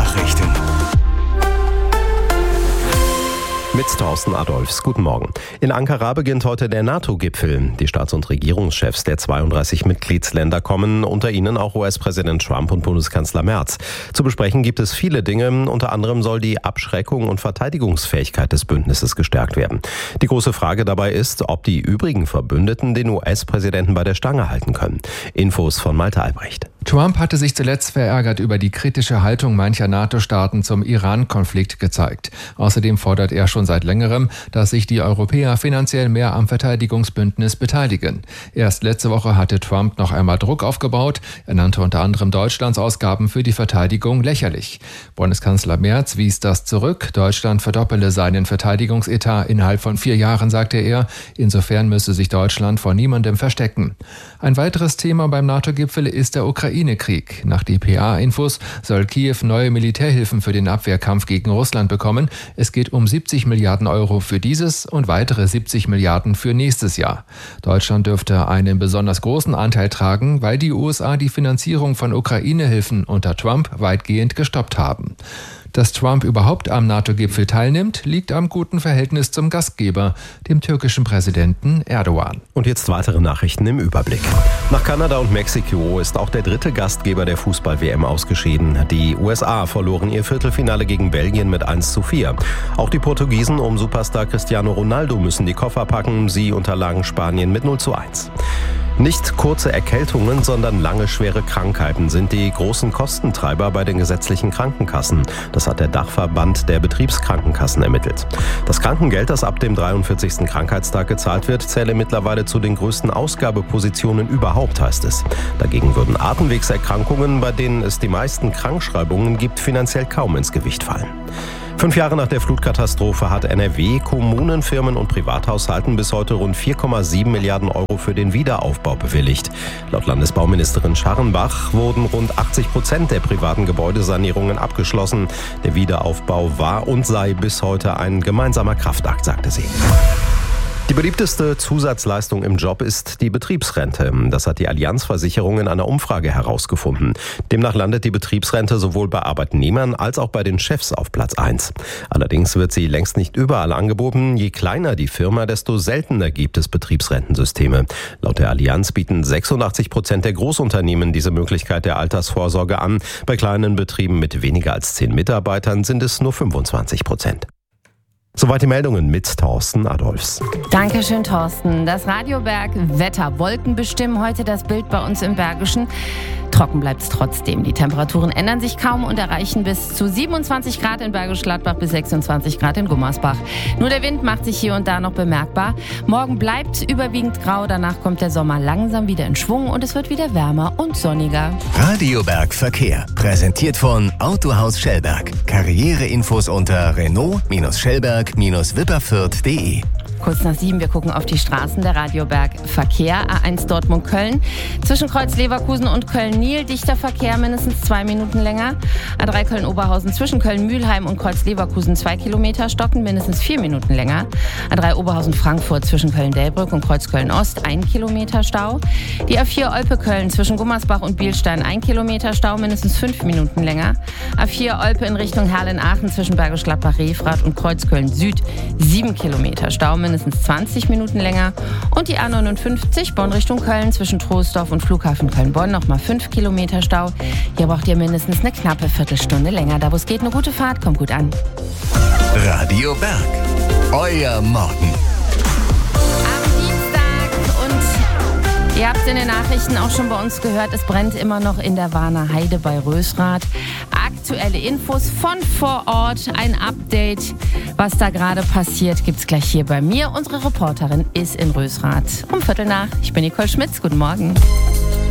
Nachrichten. Mit Thorsten Adolfs. Guten Morgen. In Ankara beginnt heute der NATO-Gipfel. Die Staats- und Regierungschefs der 32 Mitgliedsländer kommen, unter ihnen auch US-Präsident Trump und Bundeskanzler Merz. Zu besprechen gibt es viele Dinge. Unter anderem soll die Abschreckung und Verteidigungsfähigkeit des Bündnisses gestärkt werden. Die große Frage dabei ist, ob die übrigen Verbündeten den US-Präsidenten bei der Stange halten können. Infos von Malte Albrecht. Trump hatte sich zuletzt verärgert über die kritische Haltung mancher NATO-Staaten zum Iran-Konflikt gezeigt. Außerdem fordert er schon seit längerem, dass sich die Europäer finanziell mehr am Verteidigungsbündnis beteiligen. Erst letzte Woche hatte Trump noch einmal Druck aufgebaut. Er nannte unter anderem Deutschlands Ausgaben für die Verteidigung lächerlich. Bundeskanzler Merz wies das zurück. Deutschland verdoppele seinen Verteidigungsetat innerhalb von 4 Jahren, sagte er. Insofern müsse sich Deutschland vor niemandem verstecken. Ein weiteres Thema beim NATO-Gipfel ist der Ukraine-Krieg. Nach dpa-Infos soll Kiew neue Militärhilfen für den Abwehrkampf gegen Russland bekommen. Es geht um 70 Milliarden Euro für dieses und weitere 70 Milliarden für nächstes Jahr. Deutschland dürfte einen besonders großen Anteil tragen, weil die USA die Finanzierung von Ukraine-Hilfen unter Trump weitgehend gestoppt haben. Dass Trump überhaupt am NATO-Gipfel teilnimmt, liegt am guten Verhältnis zum Gastgeber, dem türkischen Präsidenten Erdogan. Und jetzt weitere Nachrichten im Überblick. Nach Kanada und Mexiko ist auch der dritte Gastgeber der Fußball-WM ausgeschieden. Die USA verloren ihr Viertelfinale gegen Belgien mit 1:4. Auch die Portugiesen um Superstar Cristiano Ronaldo müssen die Koffer packen. Sie unterlagen Spanien mit 0:1. Nicht kurze Erkältungen, sondern lange schwere Krankheiten sind die großen Kostentreiber bei den gesetzlichen Krankenkassen. Das hat der Dachverband der Betriebskrankenkassen ermittelt. Das Krankengeld, das ab dem 43. Krankheitstag gezahlt wird, zähle mittlerweile zu den größten Ausgabepositionen überhaupt, heißt es. Dagegen würden Atemwegserkrankungen, bei denen es die meisten Krankschreibungen gibt, finanziell kaum ins Gewicht fallen. 5 Jahre nach der Flutkatastrophe hat NRW Kommunen, Firmen und Privathaushalten bis heute rund 4,7 Milliarden Euro für den Wiederaufbau bewilligt. Laut Landesbauministerin Scharrenbach wurden rund 80% der privaten Gebäudesanierungen abgeschlossen. Der Wiederaufbau war und sei bis heute ein gemeinsamer Kraftakt, sagte sie. Die beliebteste Zusatzleistung im Job ist die Betriebsrente. Das hat die Allianz-Versicherung in einer Umfrage herausgefunden. Demnach landet die Betriebsrente sowohl bei Arbeitnehmern als auch bei den Chefs auf Platz 1. Allerdings wird sie längst nicht überall angeboten. Je kleiner die Firma, desto seltener gibt es Betriebsrentensysteme. Laut der Allianz bieten 86% der Großunternehmen diese Möglichkeit der Altersvorsorge an. Bei kleinen Betrieben mit weniger als 10 Mitarbeitern sind es nur 25%. Soweit die Meldungen mit Thorsten Adolfs. Dankeschön, Thorsten. Das Radioberg Wetter. Wolken bestimmen heute das Bild bei uns im Bergischen. Trocken bleibt es trotzdem. Die Temperaturen ändern sich kaum und erreichen bis zu 27 Grad in Bergisch Gladbach bis 26 Grad in Gummersbach. Nur der Wind macht sich hier und da noch bemerkbar. Morgen bleibt überwiegend grau. Danach kommt der Sommer langsam wieder in Schwung und es wird wieder wärmer und sonniger. Radioberg Verkehr. Präsentiert von Autohaus Schellberg. Karriereinfos unter Renault-Schellberg-Wipperfürth.de. Kurz nach 7, wir gucken auf die Straßen der Radioberg Verkehr. A1 Dortmund-Köln. Zwischen Kreuz Leverkusen und Köln-Nil dichter Verkehr, mindestens 2 Minuten länger. A3 Köln-Oberhausen zwischen Köln-Mühlheim und Kreuz Leverkusen 2 Kilometer stocken, mindestens 4 Minuten länger. A3 Oberhausen-Frankfurt zwischen Köln-Delbrück und Kreuz Köln-Ost 1 Kilometer Stau. Die A4 Olpe-Köln zwischen Gummersbach und Bielstein 1 Kilometer Stau, mindestens 5 Minuten länger. A4 Olpe in Richtung Herrlen-Aachen zwischen Bergisch Gladbach-Refrath und Kreuz Köln-Süd 7 Kilometer Stau, mindestens 20 Minuten länger. Und die A59 Bonn Richtung Köln zwischen Troisdorf und Flughafen Köln-Bonn nochmal 5 Kilometer Stau. Hier braucht ihr mindestens eine knappe Viertelstunde länger. Da wo es geht, eine gute Fahrt, kommt gut an. Radio Berg. Euer Morgen. Am Dienstag und ihr habt es in den Nachrichten auch schon bei uns gehört, es brennt immer noch in der Warner Heide bei Rösrath. Aktuelle Infos von vor Ort, ein Update, was da gerade passiert, gibt's gleich hier bei mir. Unsere Reporterin ist in Rösrath um 7:15. Ich bin Nicole Schmitz, guten Morgen.